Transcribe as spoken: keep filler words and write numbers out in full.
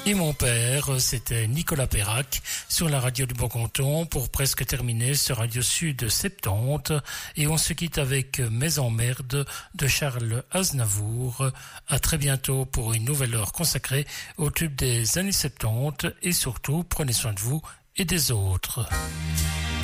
Et mon père, c'était Nicolas Perrac sur la radio du Bon-Canton pour presque terminer ce Radio Sud soixante-dix. Et on se quitte avec Mes emmerdes de Charles Aznavour. À très bientôt pour une nouvelle heure consacrée au tube des années soixante-dix. Et surtout, prenez soin de vous et des autres.